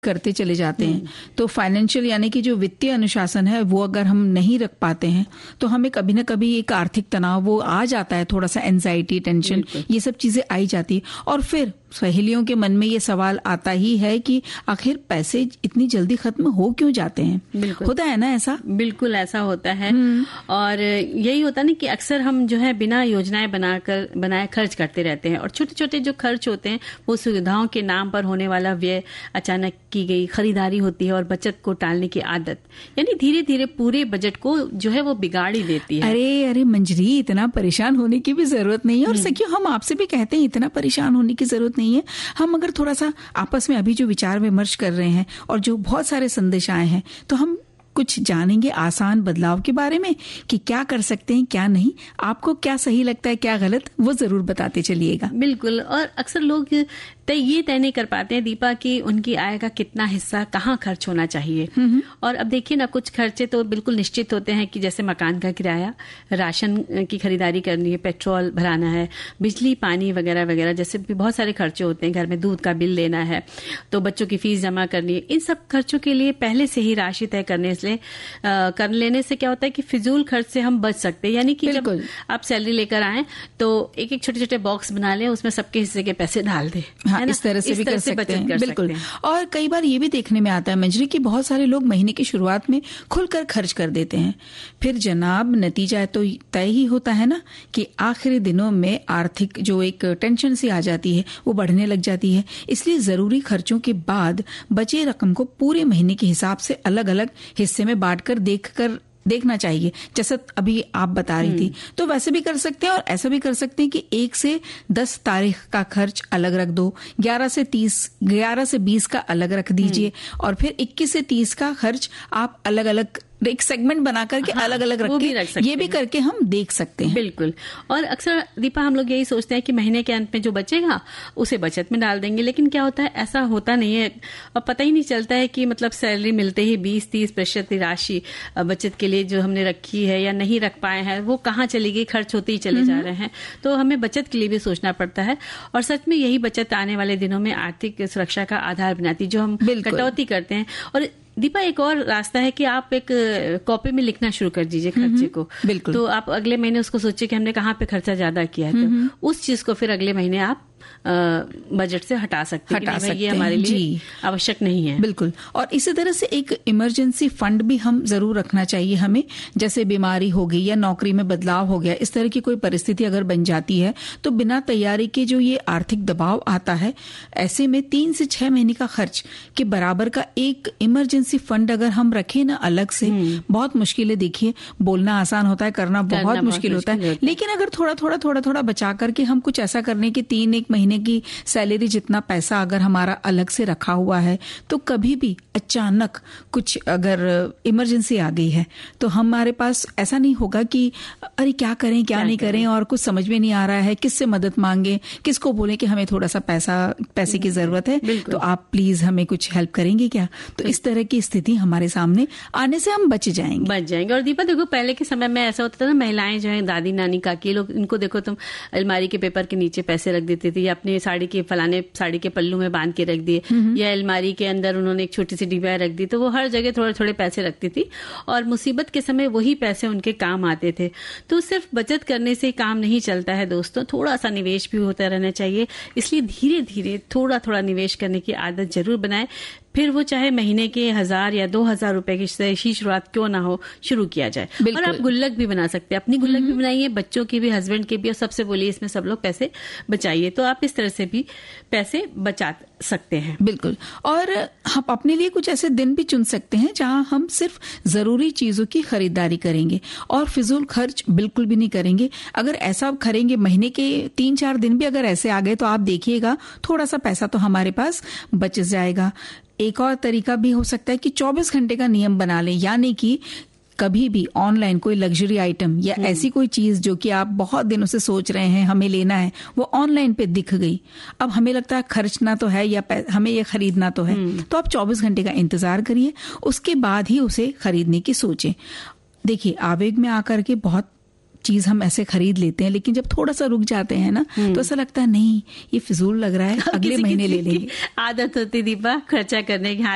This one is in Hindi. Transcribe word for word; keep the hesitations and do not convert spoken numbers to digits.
करते चले जाते हैं। तो फाइनेंशियल यानी कि जो वित्तीय अनुशासन है वो अगर हम नहीं रख पाते हैं तो हमें कभी ना कभी एक आर्थिक तनाव वो आ जाता है, थोड़ा सा एंजाइटी, टेंशन, ये सब चीजें आई जाती है। और फिर सहेलियों के मन में ये सवाल आता ही है कि आखिर पैसे इतनी जल्दी खत्म हो क्यों जाते हैं। होता है ना ऐसा? बिल्कुल ऐसा होता है। और यही होता है ना कि अक्सर हम जो है बिना योजनाएं बनाकर बनाए खर्च करते रहते हैं, और छोटे छोटे जो खर्च होते हैं वो सुविधाओं के नाम पर होने वाला व्यय, अचानक की गई खरीदारी होती है और बचत को टालने की आदत, यानी धीरे धीरे पूरे बजट को जो है वो बिगाड़ ही देती है। अरे अरे मंजरी, इतना परेशान होने की भी जरूरत नहीं है। और सखियों, हम आपसे भी कहते हैं इतना परेशान होने की जरूरत नहीं है। हम अगर थोड़ा सा आपस में अभी जो विचार विमर्श कर रहे हैं और जो बहुत सारे संदेश आए हैं, तो हम कुछ जानेंगे आसान बदलाव के बारे में कि क्या कर सकते हैं, क्या नहीं। आपको क्या सही लगता है, क्या गलत, वो जरूर बताते चलिएगा। बिल्कुल। और अक्सर लोग तय ये तय नहीं कर पाते हैं दीपा कि उनकी आय का कितना हिस्सा कहाँ खर्च होना चाहिए। और अब देखिए ना, कुछ खर्चे तो बिल्कुल निश्चित होते हैं कि जैसे मकान का किराया, राशन की खरीदारी करनी है, पेट्रोल भराना है, बिजली पानी वगैरह वगैरह, जैसे भी बहुत सारे खर्चे होते हैं। घर में दूध का बिल लेना है, तो बच्चों की फीस जमा करनी है। इन सब खर्चों के लिए पहले से ही राशि तय करने से आ, कर लेने से क्या होता है कि फिजूल खर्च से हम बच सकते हैं। यानी कि जब आप सैलरी लेकर आए तो एक एक छोटे छोटे बॉक्स बना लें, उसमें सबके हिस्से के पैसे डाल दें। हाँ, इस तरह से इस भी तरह कर से सकते हैं। बिल्कुल। और कई बार ये भी देखने में आता है मंजरी कि बहुत सारे लोग महीने की शुरुआत में खुलकर खर्च कर देते हैं, फिर जनाब नतीजा तो तय ही होता है ना कि आखिरी दिनों में आर्थिक जो एक टेंशन सी आ जाती है वो बढ़ने लग जाती है। इसलिए जरूरी खर्चों के बाद बचे रकम को पूरे महीने के हिसाब से अलग अलग हिस्से में बांटकर देखकर देखना चाहिए। जैसा अभी आप बता रही थी, तो वैसे भी कर सकते हैं। और ऐसा भी कर सकते हैं कि एक से दस तारीख का खर्च अलग रख दो, ग्यारह से तीस, ग्यारह से बीस का अलग रख दीजिए, और फिर इक्कीस से तीस का खर्च आप अलग अलग एक सेगमेंट बना करके हाँ, अलग अलग रख के रख सकते ये भी करके हम देख सकते हैं। बिल्कुल। और अक्सर दीपा हम लोग यही सोचते हैं कि महीने के अंत में जो बचेगा उसे बचत में डाल देंगे, लेकिन क्या होता है, ऐसा होता नहीं है। और पता ही नहीं चलता है कि मतलब सैलरी मिलते ही बीस तीस प्रतिशत राशि बचत के लिए जो हमने रखी है या नहीं रख पाए हैं वो कहाँ चली गई, खर्च होते ही चले जा रहे हैं। तो हमें बचत के लिए भी सोचना पड़ता है, और सच में यही बचत आने वाले दिनों में आर्थिक सुरक्षा का आधार बनाती है, जो हम कटौती करते हैं। और दीपा एक और रास्ता है कि आप एक कॉपी में लिखना शुरू कर दीजिए खर्चे को। बिल्कुल। तो आप अगले महीने उसको सोचिए कि हमने कहाँ पे खर्चा ज्यादा किया है, तो उस चीज को फिर अगले महीने आप बजट से हटा सकते हैं, हटा सकते ये हमारे लिए आवश्यक नहीं है। बिल्कुल। और इसी तरह से एक इमरजेंसी फंड भी हम जरूर रखना चाहिए हमें। जैसे बीमारी हो गई या नौकरी में बदलाव हो गया, इस तरह की कोई परिस्थिति अगर बन जाती है तो बिना तैयारी के जो ये आर्थिक दबाव आता है, ऐसे में तीन से छह महीने का खर्च के बराबर का एक इमरजेंसी फंड अगर हम रखें ना अलग से, बहुत मुश्किल है। देखिए, बोलना आसान होता है, करना बहुत मुश्किल होता है। लेकिन अगर थोड़ा थोड़ा थोड़ा थोड़ा बचा करके हम कुछ ऐसा करने की तीन एक महीने की सैलरी जितना पैसा अगर हमारा अलग से रखा हुआ है, तो कभी भी अचानक कुछ अगर इमरजेंसी आ गई है तो हमारे पास ऐसा नहीं होगा कि अरे क्या करें क्या, क्या नहीं करें, और कुछ समझ में नहीं आ रहा है, किससे मदद मांगे, किसको बोले कि हमें थोड़ा सा पैसा पैसे की जरूरत है, तो आप प्लीज हमें कुछ हेल्प करेंगे क्या। तो इस तरह की स्थिति हमारे सामने आने से हम बच जाएंगे बच जाएंगे और दीपा देखो, पहले के समय में ऐसा होता था ना, महिलाएं जो है दादी नानी काकी लोग, इनको देखो तुम अलमारी के पेपर के नीचे पैसे रख देती थी, या अपने साड़ी के फलाने साड़ी के पल्लू में बांध के रख दिए, या अलमारी के अंदर उन्होंने एक छोटी सी डिब्बा रख दी, तो वो हर जगह थोड़े थोड़े पैसे रखती थी और मुसीबत के समय वही पैसे उनके काम आते थे। तो सिर्फ बचत करने से काम नहीं चलता है दोस्तों, थोड़ा सा निवेश भी होता रहना चाहिए। इसलिए धीरे धीरे थोड़ा थोड़ा निवेश करने की आदत जरूर बनाएं, फिर वो चाहे महीने के हजार या दो हजार रुपए की सही शुरुआत क्यों ना हो, शुरू किया जाए। और आप गुल्लक भी बना सकते हैं, अपनी गुल्लक भी बनाइए, बच्चों की भी, हस्बैंड के भी, और सबसे बोलिए इसमें सब लोग पैसे बचाइए, तो आप इस तरह से भी पैसे बचा सकते हैं। बिल्कुल। और हम अपने लिए कुछ ऐसे दिन भी चुन सकते हैं जहां हम सिर्फ जरूरी चीजों की खरीदारी करेंगे और फिजूल खर्च बिल्कुल भी नहीं करेंगे। अगर ऐसा करेंगे, महीने के तीन चार दिन भी अगर ऐसे आ गए, तो आप देखिएगा थोड़ा सा पैसा तो हमारे पास बच जाएगा। एक और तरीका भी हो सकता है कि चौबीस घंटे का नियम बना लें, यानी कि कभी भी ऑनलाइन कोई लग्जरी आइटम या ऐसी कोई चीज जो कि आप बहुत दिनों से सोच रहे हैं हमें लेना है, वो ऑनलाइन पे दिख गई, अब हमें लगता है खर्चना तो है या हमें ये खरीदना तो है, तो आप चौबीस घंटे का इंतजार करिए, उसके बाद ही उसे खरीदने की सोचें। देखिए, आवेग में आकर के बहुत चीज हम ऐसे खरीद लेते हैं, लेकिन जब थोड़ा सा रुक जाते हैं ना, तो ऐसा लगता है नहीं ये फिजूल लग रहा है, अगले महीने ले लेंगे। आदत होती दीपा खर्चा करने की,